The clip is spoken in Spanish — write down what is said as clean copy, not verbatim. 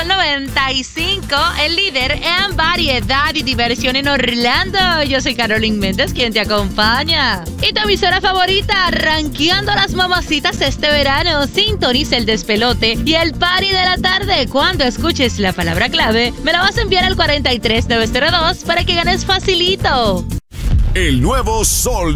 Sol 95, el líder en variedad y diversión en Orlando. Yo soy Carolyn Méndez, quien te acompaña. Y tu emisora favorita, rankeando a las mamacitas este verano. Sintoniza el despelote y el party de la tarde. Cuando escuches la palabra clave, me la vas a enviar al 43902 para que ganes facilito. El nuevo Sol